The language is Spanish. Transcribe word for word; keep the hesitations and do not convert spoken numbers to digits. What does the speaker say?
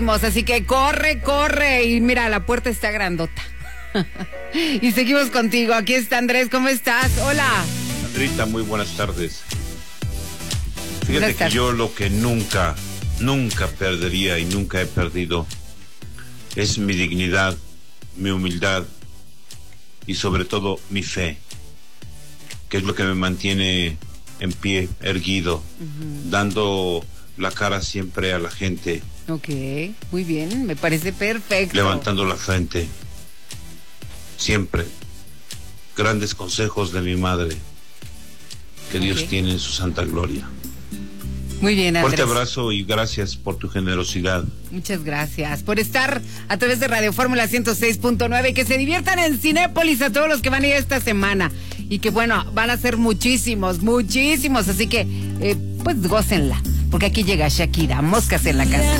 Así que corre, corre. Y mira, la puerta está grandota. Y seguimos contigo. Aquí está Andrés, ¿cómo estás? Hola. Rita, muy buenas tardes. Fíjate Buenas tardes. que yo lo que nunca, nunca perdería y nunca he perdido es mi dignidad, mi humildad y sobre todo mi fe, que es lo que me mantiene en pie, erguido, uh-huh. dando la cara siempre a la gente. Ok, muy bien, me parece perfecto. Levantando la frente. Siempre. Grandes consejos de mi madre. Que okay. Dios tiene en su santa gloria. Muy bien, Andrés. Fuerte abrazo y gracias por tu generosidad. Muchas gracias por estar a través de Radio Fórmula ciento seis punto nueve y que se diviertan en Cinépolis a todos los que van a ir esta semana. Y que bueno, van a ser muchísimos, muchísimos. Así que, eh, pues gócenla. Porque aquí llega Shakira, moscas en la casa.